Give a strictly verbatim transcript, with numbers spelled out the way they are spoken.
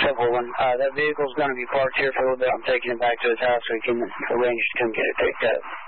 simple one. Uh, that vehicle's going to be parked here for a little bit. I'm taking it back to his house so he can arrange to come get it picked up.